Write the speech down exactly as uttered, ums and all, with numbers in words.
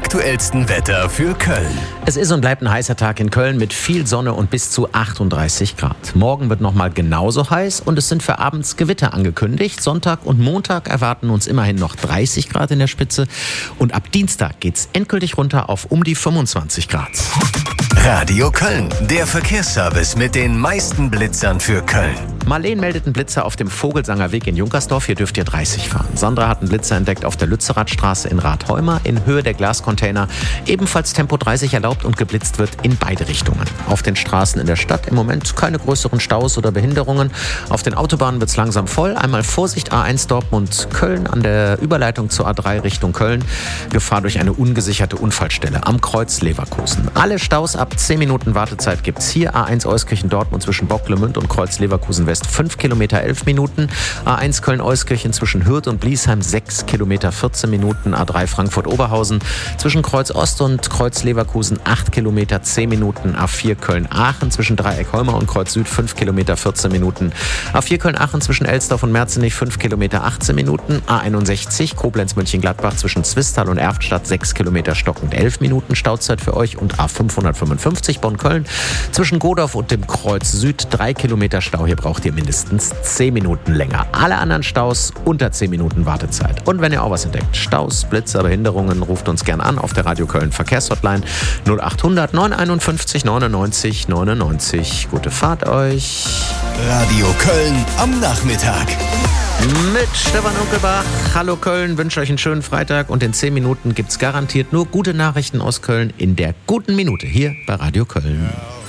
aktuellsten Wetter für Köln. Es ist und bleibt ein heißer Tag in Köln mit viel Sonne und bis zu achtunddreißig Grad. Morgen wird nochmal genauso heiß und es sind für abends Gewitter angekündigt. Sonntag und Montag erwarten uns immerhin noch dreißig Grad in der Spitze. Und ab Dienstag geht's endgültig runter auf um die fünfundzwanzig Grad. Radio Köln, der Verkehrsservice mit den meisten Blitzern für Köln. Marleen meldet einen Blitzer auf dem Vogelsangerweg in Junkersdorf. Hier dürft ihr dreißig fahren. Sandra hat einen Blitzer entdeckt auf der Lützeradstraße in Rathheumer in Höhe der Glascontainer. Ebenfalls Tempo dreißig erlaubt und geblitzt wird in beide Richtungen. Auf den Straßen in der Stadt im Moment keine größeren Staus oder Behinderungen. Auf den Autobahnen wird es langsam voll. Einmal Vorsicht A eins Dortmund-Köln an der Überleitung zur A drei Richtung Köln. Gefahr durch eine ungesicherte Unfallstelle am Kreuz Leverkusen. Alle Staus ab zehn Minuten Wartezeit gibt es hier. A eins Euskirchen-Dortmund zwischen Bocklemünd und Kreuz Leverkusen West fünf Kilometer elf Minuten. A eins Köln-Euskirchen zwischen Hürth und Bliesheim sechs Kilometer vierzehn Minuten. A drei Frankfurt-Oberhausen zwischen Kreuz Ost und Kreuz Leverkusen acht Kilometer zehn Minuten. A vier Köln-Aachen zwischen Dreieck-Holmer und Kreuz Süd fünf Kilometer vierzehn Minuten. A vier Köln-Aachen zwischen Elsdorf und Merzenich fünf Kilometer achtzehn Minuten. A einundsechzig Koblenz-Mönchengladbach zwischen Zwistal und Erftstadt sechs Kilometer stockend elf Minuten Stauzeit für euch. Und A fünfhundertfünfundfünfzig Bonn-Köln zwischen Godorf und dem Kreuz Süd drei Kilometer Stau. Hier braucht ihr mindestens zehn Minuten länger. Alle anderen Staus unter zehn Minuten Wartezeit. Und wenn ihr auch was entdeckt, Staus, Blitzer, Behinderungen, ruft uns gern an auf der Radio Köln Verkehrshotline null achthundert neunhunderteinundfünfzig neunundneunzig neunundneunzig. Gute Fahrt euch. Radio Köln am Nachmittag. Mit Stefan Unkelbach. Hallo Köln, wünsche euch einen schönen Freitag und in zehn Minuten gibt's garantiert nur gute Nachrichten aus Köln in der guten Minute hier bei Radio Köln.